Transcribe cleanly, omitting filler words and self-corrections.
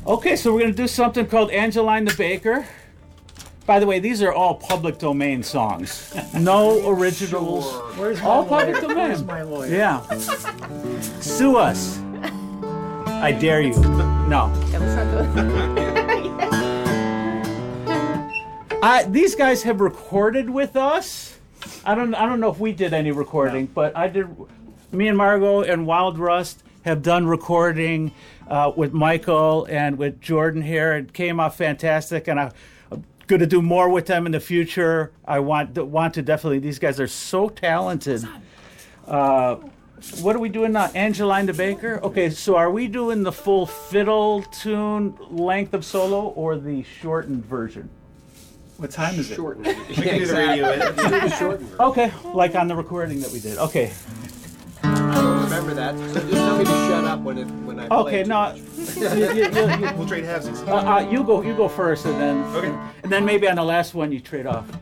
Okay, so we're going to do something called Angeline the Baker. By the way, these are all public domain songs. No originals. Sure. Where's my All lawyer? public domain. Where's my lawyer? Yeah. Sue us. I dare you. No. Yeah, let's not go. These guys have recorded with us. I don't know if we did any recording, but I did. Me and Margot and Wild Rust have done recording with Michael and with Jordan here. It came off fantastic, and I'm going to do more with them in the future. I want to definitely. These guys are so talented. What are we doing now? Angeline the Baker? Okay, so are we doing the full fiddle tune length of solo or the shortened version? What time is it? Shortened. We can do the radio edit. Okay, like on the recording that we did. Okay. I don't remember that. So just tell me to shut up when I play Okay, too no. much. We'll trade halvesies. You go first, and then Okay. and then maybe on the last one you trade off.